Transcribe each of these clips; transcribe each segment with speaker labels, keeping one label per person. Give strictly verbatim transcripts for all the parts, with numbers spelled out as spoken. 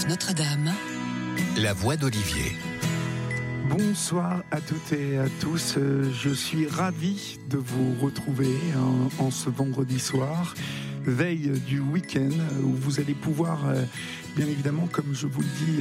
Speaker 1: F Notre-Dame, la voix d'Olivier.
Speaker 2: Bonsoir à toutes et à tous, je suis ravi de vous retrouver en, en ce vendredi soir, veille du week-end, où vous allez pouvoir, bien évidemment, comme je vous le dis,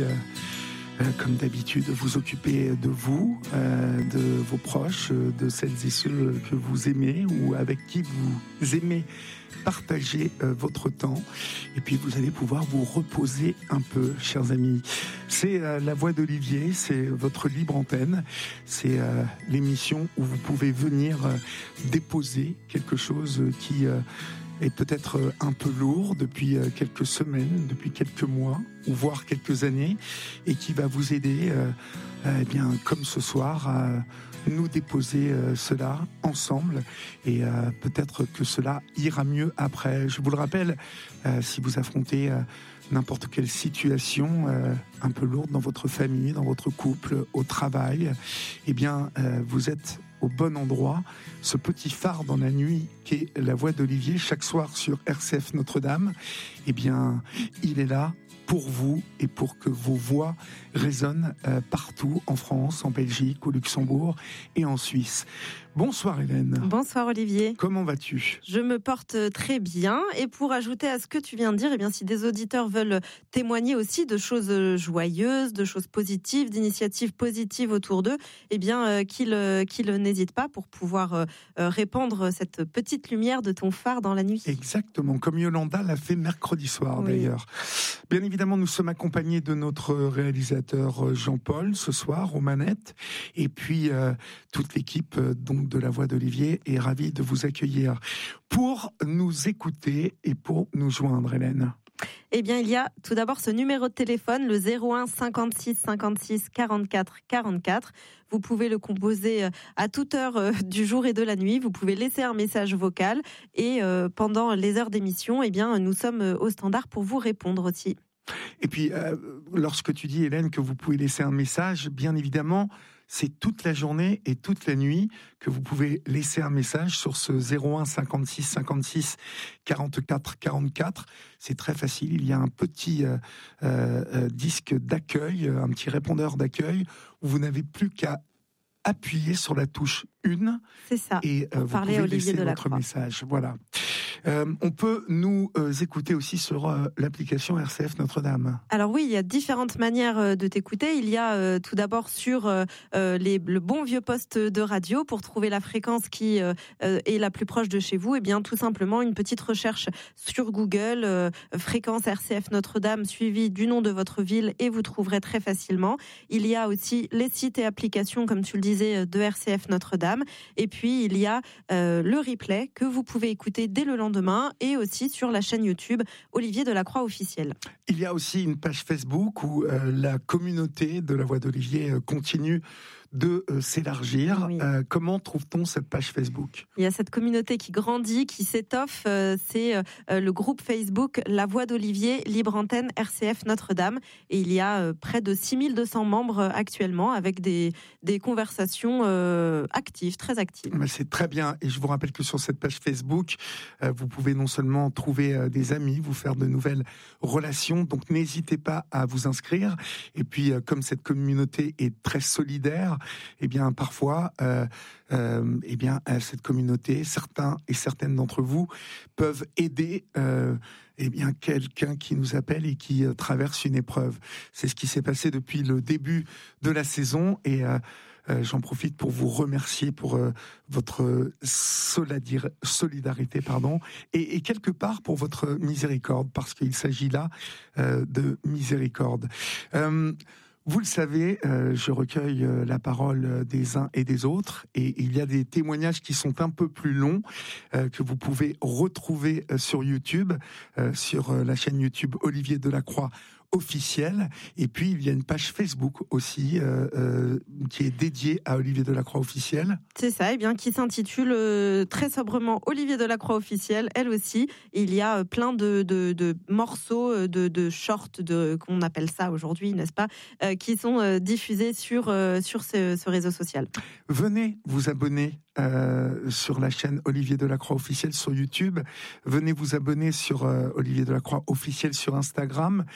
Speaker 2: comme d'habitude, vous occuper de vous, de vos proches, de celles et ceux que vous aimez ou avec qui vous aimez partager votre temps, et puis vous allez pouvoir vous reposer un peu, chers amis. C'est euh, la voix d'Olivier, c'est votre libre antenne, c'est euh, l'émission où vous pouvez venir euh, déposer quelque chose qui euh, est peut-être un peu lourd depuis euh, quelques semaines, depuis quelques mois, ou voire quelques années, et qui va vous aider, euh, euh, eh bien, comme ce soir, à nous déposer euh, cela ensemble, et euh, peut-être que cela ira mieux après. Je vous le rappelle, euh, si vous affrontez euh, n'importe quelle situation euh, un peu lourde dans votre famille, dans votre couple, au travail, eh bien, euh, vous êtes au bon endroit. Ce petit phare dans la nuit qu'est la voix d'Olivier, chaque soir sur R C F Notre-Dame, eh bien, il est là pour vous et pour que vos voix résonnent euh, partout en France, en Belgique, au Luxembourg et en Suisse. Bonsoir Hélène.
Speaker 3: Bonsoir Olivier.
Speaker 2: Comment vas-tu ?
Speaker 3: Je me porte très bien, et pour ajouter à ce que tu viens de dire, eh bien, si des auditeurs veulent témoigner aussi de choses joyeuses, de choses positives, d'initiatives positives autour d'eux, eh bien, euh, qu'ils, euh, qu'ils n'hésitent pas pour pouvoir euh, répandre cette petite lumière de ton phare dans la nuit.
Speaker 2: Exactement, comme Yolanda l'a fait mercredi soir oui. D'ailleurs. Bien évidemment, nous sommes accompagnés de notre réalisateur Jean-Paul ce soir aux manettes, et puis euh, toute l'équipe euh, donc de la voix d'Olivier est ravie de vous accueillir pour nous écouter et pour nous joindre, Hélène.
Speaker 3: Eh bien, il y a tout d'abord ce numéro de téléphone, le zéro un cinquante-six cinquante-six quarante-quatre quarante-quatre. Vous pouvez le composer à toute heure du jour et de la nuit. Vous pouvez laisser un message vocal, et euh, pendant les heures d'émission, eh bien, nous sommes au standard pour vous répondre aussi.
Speaker 2: Et puis, euh, lorsque tu dis, Hélène, que vous pouvez laisser un message, bien évidemment, c'est toute la journée et toute la nuit que vous pouvez laisser un message sur ce zéro un cinquante-six cinquante-six quarante-quatre quarante-quatre. C'est très facile, il y a un petit euh, euh, disque d'accueil, un petit répondeur d'accueil, où vous n'avez plus qu'à appuyer sur la touche un.
Speaker 3: C'est ça,
Speaker 2: et euh, vous pouvez
Speaker 3: Olivier
Speaker 2: laisser votre message. Voilà. Euh, on peut nous euh, écouter aussi sur euh, l'application R C F Notre-Dame.
Speaker 3: Alors oui, il y a différentes manières de t'écouter. Il y a euh, tout d'abord sur euh, les, le bon vieux poste de radio, pour trouver la fréquence qui euh, est la plus proche de chez vous. Et bien tout simplement une petite recherche sur Google, euh, fréquence R C F Notre-Dame suivie du nom de votre ville, et vous trouverez très facilement. Il y a aussi les sites et applications, comme tu le disais, de R C F Notre-Dame. Et puis il y a euh, le replay que vous pouvez écouter dès le lendemain, et aussi sur la chaîne YouTube Olivier Delacroix officiel.
Speaker 2: Il y a aussi une page Facebook où euh, la communauté de la voix d'Olivier euh, continue de euh, s'élargir. Oui. Euh, comment trouve-t-on cette page Facebook ?
Speaker 3: Il y a cette communauté qui grandit, qui s'étoffe. Euh, c'est euh, le groupe Facebook La Voix d'Olivier, Libre Antenne R C F Notre-Dame. Et il y a euh, près de six mille deux cents membres euh, actuellement, avec des, des conversations euh, actives, très actives.
Speaker 2: Mais c'est très bien. Et je vous rappelle que sur cette page Facebook, euh, vous pouvez non seulement trouver euh, des amis, vous faire de nouvelles relations. Donc n'hésitez pas à vous inscrire. Et puis, euh, comme cette communauté est très solidaire, eh bien parfois, euh, euh, eh bien cette communauté, certains et certaines d'entre vous peuvent aider euh, eh bien quelqu'un qui nous appelle et qui euh, traverse une épreuve. C'est ce qui s'est passé depuis le début de la saison, et euh, euh, j'en profite pour vous remercier pour euh, votre solidarité, solidarité pardon, et, et quelque part pour votre miséricorde, parce qu'il s'agit là euh, de miséricorde. Euh, Vous le savez, euh, je recueille euh, la parole des uns et des autres, et il y a des témoignages qui sont un peu plus longs, euh, que vous pouvez retrouver euh, sur YouTube, euh, sur euh, la chaîne YouTube Olivier Delacroix officiel. Et puis il y a une page Facebook aussi euh, euh, qui est dédiée à Olivier Delacroix officiel.
Speaker 3: C'est ça, et bien qui s'intitule euh, très sobrement Olivier Delacroix officiel, elle aussi. Et il y a plein de, de, de morceaux, de, de shorts, de, qu'on appelle ça aujourd'hui, n'est-ce pas, euh, qui sont euh, diffusés sur, euh, sur ce, ce réseau social.
Speaker 2: Venez vous abonner Euh, sur la chaîne Olivier Delacroix officiel sur YouTube. Venez vous abonner sur euh, Olivier Delacroix officiel sur Instagram, et vous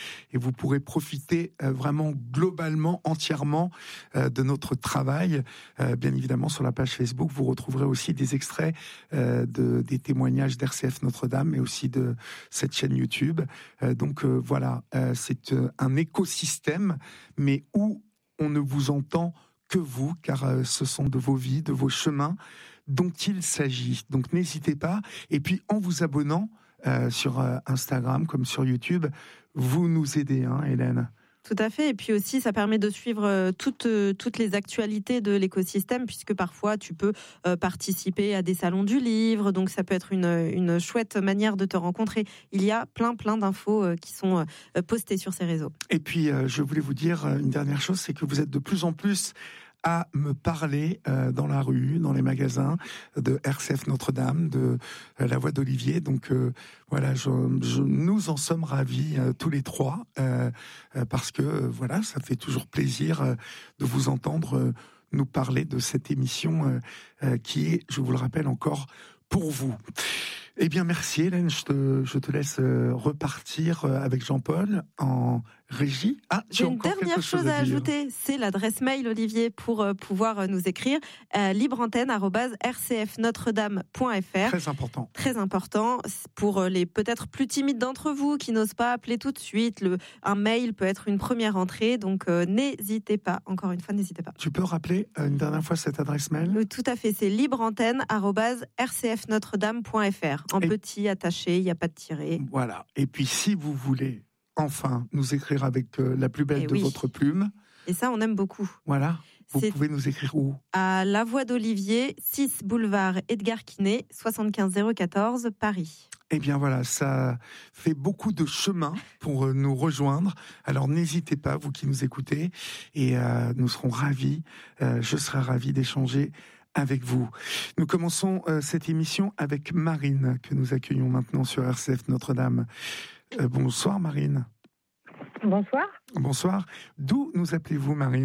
Speaker 2: vous pourrez profiter euh, vraiment globalement, entièrement euh, de notre travail. Euh, bien évidemment, sur la page Facebook, vous retrouverez aussi des extraits euh, de, des témoignages d'R C F Notre-Dame, mais aussi de cette chaîne YouTube. Euh, donc euh, voilà, euh, c'est euh, un écosystème, mais où on ne vous entend que vous, car euh, ce sont de vos vies, de vos chemins dont il s'agit. Donc n'hésitez pas. Et puis en vous abonnant euh, sur euh, Instagram comme sur YouTube, vous nous aidez, hein, Hélène.
Speaker 3: Tout à fait. Et puis aussi, ça permet de suivre toutes, toutes les actualités de l'écosystème, puisque parfois, tu peux participer à des salons du livre. Donc, ça peut être une, une chouette manière de te rencontrer. Il y a plein, plein d'infos qui sont postées sur ces réseaux.
Speaker 2: Et puis, je voulais vous dire une dernière chose, c'est que vous êtes de plus en plus à me parler euh, dans la rue, dans les magasins de R C F Notre-Dame, de euh, La Voix d'Olivier. Donc euh, voilà, je, je, nous en sommes ravis euh, tous les trois, euh, euh, parce que euh, voilà, ça fait toujours plaisir euh, de vous entendre euh, nous parler de cette émission euh, euh, qui est, je vous le rappelle encore, pour vous. Eh bien, merci Hélène, je te, je te laisse repartir avec Jean-Paul en régie. Ah,
Speaker 3: j'ai une dernière chose à, à ajouter, c'est l'adresse mail, Olivier, pour pouvoir nous écrire, euh, libreantenne arobase r c f notre dame point f r.
Speaker 2: Très important.
Speaker 3: Très important, pour les peut-être plus timides d'entre vous qui n'osent pas appeler tout de suite, le, un mail peut être une première entrée, donc euh, n'hésitez pas, encore une fois, n'hésitez pas.
Speaker 2: Tu peux rappeler une dernière fois cette adresse mail ?
Speaker 3: Oui, tout à fait, c'est libreantenne arobase r c f notre dame point f r. En et petit, attaché, il n'y a pas de tiret.
Speaker 2: Voilà. Et puis, si vous voulez, enfin, nous écrire avec euh, la plus belle et de oui. votre plume.
Speaker 3: Et ça, on aime beaucoup.
Speaker 2: Voilà. Vous C'est pouvez nous écrire où ?
Speaker 3: À La Voix d'Olivier, six boulevard Edgar Quinet, soixante-quinze zéro quatorze, Paris.
Speaker 2: Eh bien voilà, ça fait beaucoup de chemin pour nous rejoindre. Alors n'hésitez pas, vous qui nous écoutez, et euh, nous serons ravis, euh, je serai ravi d'échanger avec vous. Nous commençons euh, cette émission avec Marine, que nous accueillons maintenant sur R C F Notre-Dame. Euh, bonsoir Marine.
Speaker 4: Bonsoir.
Speaker 2: Bonsoir. D'où nous appelez-vous Marine ?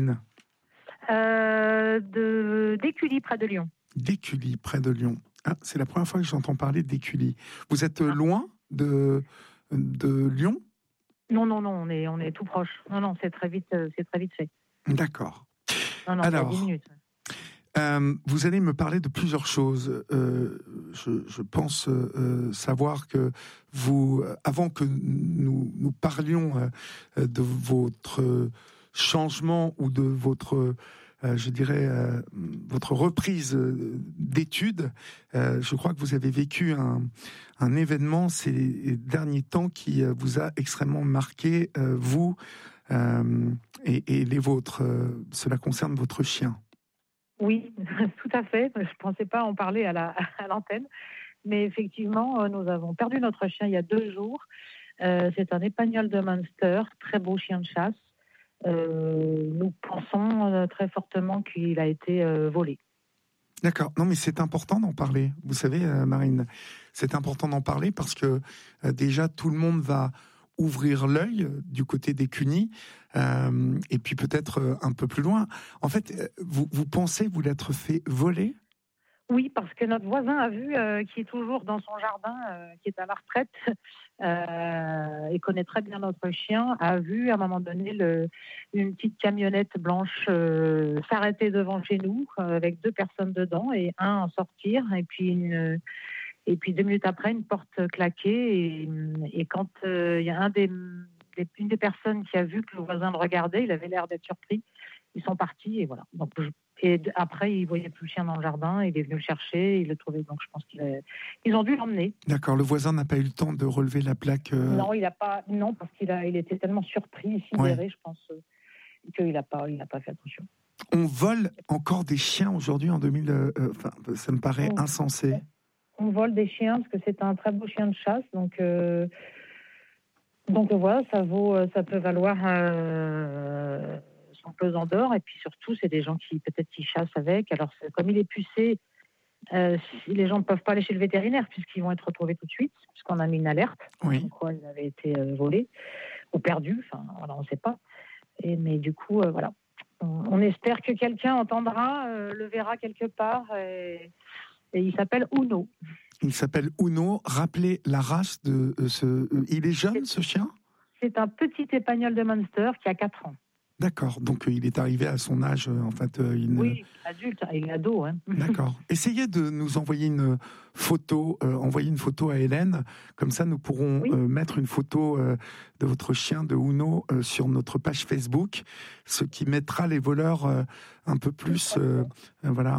Speaker 4: euh, de, d'Écully, près de Lyon.
Speaker 2: D'Écully, près de Lyon. Ah, c'est la première fois que j'entends parler d'Écully. Vous êtes ah. loin de, de Lyon ?
Speaker 4: Non, non, non, on est, on est tout proche. Non, non, c'est très vite, c'est très vite fait.
Speaker 2: D'accord.
Speaker 4: Non, non,
Speaker 2: Alors,
Speaker 4: dix minutes.
Speaker 2: Euh, vous allez me parler de plusieurs choses. Euh, je, je pense euh, savoir que vous, avant que nous, nous parlions euh, de votre changement ou de votre, euh, je dirais, euh, votre reprise d'études, euh, je crois que vous avez vécu un, un événement ces derniers temps qui vous a extrêmement marqué, euh, vous euh, et, et les vôtres. Cela concerne votre chien.
Speaker 4: Oui, tout à fait. Je ne pensais pas en parler à, la, à l'antenne. Mais effectivement, nous avons perdu notre chien il y a deux jours. Euh, c'est un Épagneul de Munster, très beau chien de chasse. Euh, nous pensons euh, très fortement qu'il a été euh, volé.
Speaker 2: D'accord. Non, mais c'est important d'en parler. Vous savez, euh, Marine, c'est important d'en parler parce que euh, déjà, tout le monde va ouvrir l'œil du côté des Cuny, euh, et puis peut-être euh, un peu plus loin. En fait, vous, vous pensez vous l'être fait voler ?
Speaker 4: Oui, parce que notre voisin a vu, euh, qui est toujours dans son jardin, euh, qui est à la retraite, euh, et connaît très bien notre chien, a vu à un moment donné le, une petite camionnette blanche euh, s'arrêter devant chez nous, euh, avec deux personnes dedans, et un en sortir, et puis une... Et puis deux minutes après, une porte claquée. Et, et quand il euh, y a un des, des, une des personnes qui a vu que le voisin le regardait, il avait l'air d'être surpris. Ils sont partis et voilà. Donc, je, et après, il voyait plus le chien dans le jardin. Il est venu le chercher. Il l'a trouvé. Donc je pense qu'ils ont dû l'emmener.
Speaker 2: D'accord. Le voisin n'a pas eu le temps de relever la plaque. Euh...
Speaker 4: Non, il a pas. Non, parce qu'il a. Il était tellement surpris, sidéré, ouais. Je pense, euh, qu'il n'a pas. Il n'a pas fait attention.
Speaker 2: On vole encore des chiens aujourd'hui en deux mille. Euh, enfin, ça me paraît on, insensé.
Speaker 4: On vole des chiens parce que c'est un très beau chien de chasse, donc euh, donc voilà, ça vaut, ça peut valoir euh, son pesant d'or. Et puis surtout, c'est des gens qui peut-être qui chassent avec. Alors comme il est pucé, euh, les gens ne peuvent pas aller chez le vétérinaire puisqu'ils vont être retrouvés tout de suite, puisqu'on a mis une alerte,
Speaker 2: oui.
Speaker 4: Comme quoi il avait été euh, volé ou perdu. Enfin voilà, on ne sait pas. Et mais du coup, euh, voilà, on, on espère que quelqu'un entendra, euh, le verra quelque part. Et, Et il s'appelle Uno.
Speaker 2: Il s'appelle Uno. Rappelez la race de euh, ce. Euh, il est jeune, ce chien ?
Speaker 4: c'est un petit épagnol de Munster qui a quatre ans.
Speaker 2: D'accord, donc euh, il est arrivé à son âge, euh, en fait. Euh, il ne...
Speaker 4: Oui, adulte, il est ado. Hein.
Speaker 2: D'accord. Essayez de nous envoyer une photo, euh, envoyer une photo à Hélène, comme ça nous pourrons
Speaker 4: Oui.
Speaker 2: euh, mettre une photo euh, de votre chien de Uno euh, sur notre page Facebook, ce qui mettra les voleurs euh, un peu plus, euh, euh, voilà.